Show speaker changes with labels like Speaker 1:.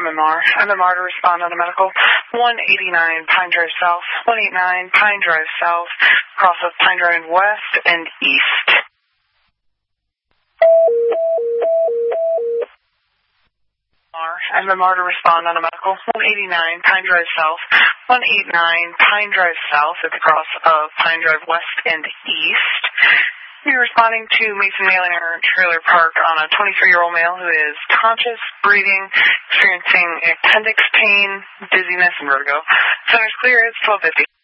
Speaker 1: MMR. MMR to respond on a medical. 189 Pine Drive South. 189 Pine Drive South. Cross of Pine Drive West and East. MMR to respond on a medical. 189 Pine Drive South. 189 Pine Drive South at the cross of Pine Drive West and East. We're responding to Mason Mailing or Trailer Park on a 23-year-old male who is conscious, breathing, experiencing appendix pain, dizziness, and vertigo. Center's clear. It's 1250.